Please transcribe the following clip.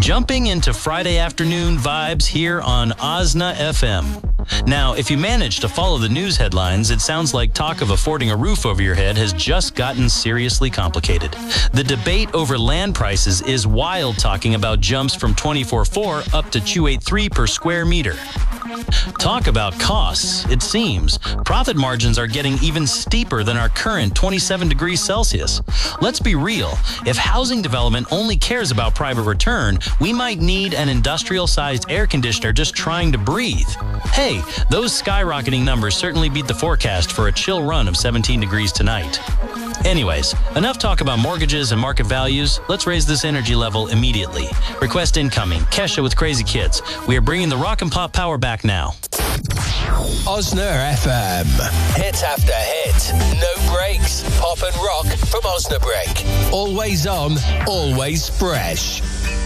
Jumping into Friday afternoon vibes here on Osna FM. Now, if you manage to follow the news headlines, it sounds like talk of affording a roof over your head has just gotten seriously complicated. The debate over land prices is wild, talking about jumps from $24.4 up to $283 per square meter. Talk about costs. It seems profit margins are getting even steeper than our current 27 degrees Celsius. Let's be real. If housing development only cares about private return, we might need an industrial-sized air conditioner just trying to breathe. Hey, those skyrocketing numbers certainly beat the forecast for a chill run of 17 degrees tonight. Anyways, enough talk about mortgages and market values. Let's raise this energy level immediately. Request incoming. Kesha with Crazy Kids. We are bringing the rock and pop power back now. Osna FM. Hit after hit. No breaks. Pop and rock from Osnabrück. Always on, always fresh.